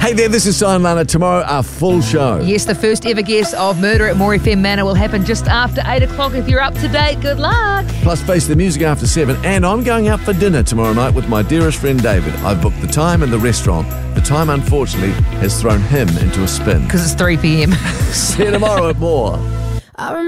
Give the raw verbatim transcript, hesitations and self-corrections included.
Hey there, this is Simon Lana. Tomorrow, our full show. Yes, the first ever guest of Murder at More F M Manor will happen just after eight o'clock. If you're up to date, good luck. Plus, face the music after seven. And I'm going out for dinner tomorrow night with my dearest friend David. I've booked the time and the restaurant. The time, unfortunately, has thrown him into a spin. Because it's three p.m. See you tomorrow at More. I remember